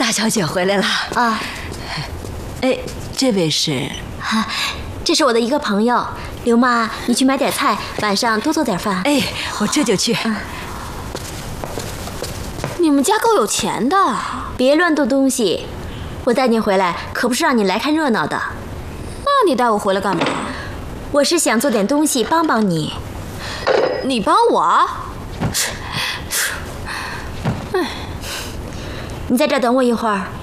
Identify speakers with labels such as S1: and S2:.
S1: 大小姐回来了
S2: 啊。
S1: 哎，这位是？
S2: 这是我的一个朋友。刘妈，你去买点菜，晚上多做点饭。
S1: 哎，我这就去。
S3: 你们家够有钱的。
S2: 别乱动东西，我带你回来可不是让你来看热闹的。
S3: 那你带我回来干嘛？
S2: 我是想做点东西帮帮你。
S3: 你帮我？
S2: 你在这等我一会儿，